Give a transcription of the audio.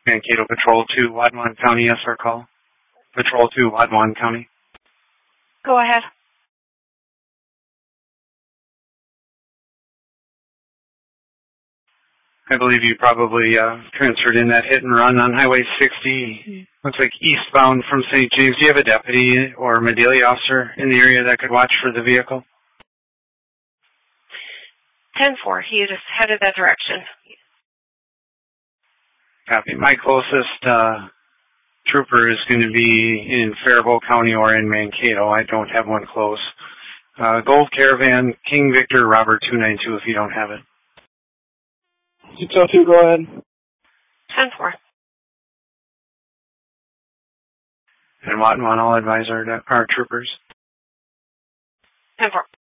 Mankato Patrol 2, Wadman County, SR call. Patrol 2, Wadman County. Go ahead. I believe you probably transferred in that hit and run on Highway 60. Looks like eastbound from St. James. Do you have a deputy or Medelia officer in the area that could watch for the vehicle? 10-4. He just headed that direction. Copy. My closest trooper is going to be in Faribault County or in Mankato. I don't have one close. Gold Caravan, King Victor, Robert 292 if you don't have it. 602, go ahead. 10-4. And Watton, I'll advise our troopers. 10-4.